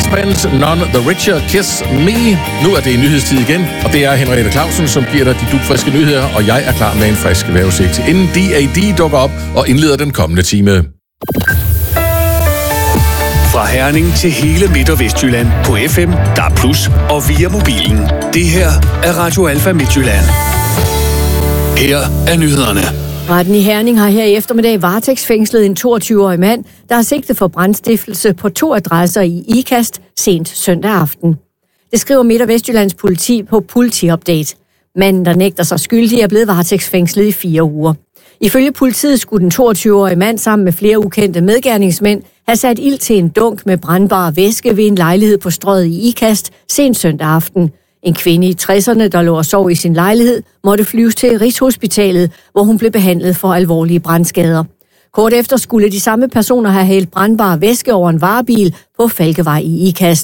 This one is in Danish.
Band, None the Richer, Kiss Me. Nu er det nyhedstid igen, og det er Henriette Clausen, som giver dig de dugfriske nyheder, og jeg er klar med en frisk vejrudsigt, inden DAD dukker op og indleder den kommende time. Fra Herning til hele Midt- og Vestjylland på FM, DAB+, og via mobilen. Det her er Radio Alfa Midtjylland. Her er nyhederne. Retten i Herning har her i eftermiddag varetægtsfængslet en 22-årig mand, der har sigtet for brandstiftelse på 2 adresser i Ikast sent søndag aften. Det skriver Midt- og Vestjyllands politi på Politi-update. Manden, der nægter sig skyldig, er blevet varetægtsfængslet i 4 uger. Ifølge politiet skulle den 22-årige mand sammen med flere ukendte medgerningsmænd have sat ild til en dunk med brandbar væske ved en lejlighed på Strøget i Ikast sent søndag aften. En kvinde i 60'erne, der lå og sov i sin lejlighed, måtte flyves til Rigshospitalet, hvor hun blev behandlet for alvorlige brandskader. Kort efter skulle de samme personer have hældt brandbar væske over en varebil på Falkevej i Ikast.